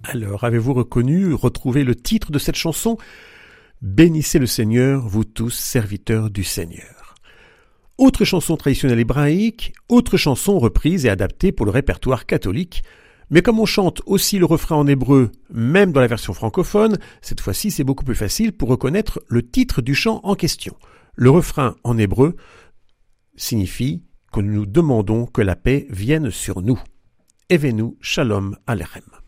Alors, avez-vous retrouvé le titre de cette chanson ? Bénissez le Seigneur, vous tous, serviteurs du Seigneur. Autre chanson traditionnelle hébraïque, autre chanson reprise et adaptée pour le répertoire catholique. Mais comme on chante aussi le refrain en hébreu, même dans la version francophone, cette fois-ci c'est beaucoup plus facile pour reconnaître le titre du chant en question. Le refrain en hébreu signifie que nous demandons que la paix vienne sur nous. Evenu Shalom Alechem.